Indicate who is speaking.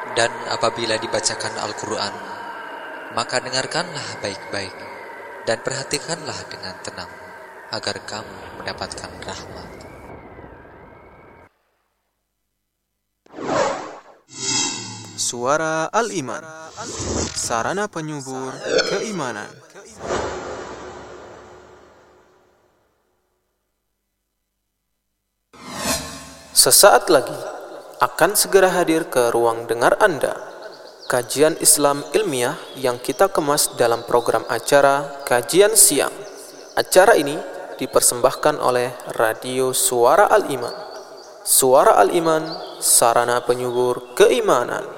Speaker 1: Dan apabila dibacakan Al-Quran, maka dengarkanlah baik-baik dan perhatikanlah dengan tenang, agar kamu mendapatkan rahmat.
Speaker 2: Suara Al-Iman, sarana penyubur keimanan. Sesaat lagi akan segera hadir ke ruang dengar Anda kajian Islam ilmiah yang kita kemas dalam program acara Kajian Siang. Acara ini dipersembahkan oleh Radio Suara Al-Iman. Suara Al-Iman, sarana penyubur keimanan.